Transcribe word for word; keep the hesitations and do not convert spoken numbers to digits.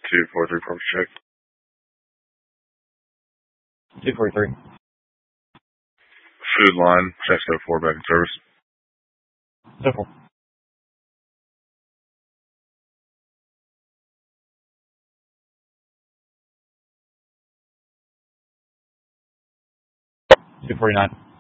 two four three four check. two forty-three. Food line, check oh four back in service. Simple. two forty-nine.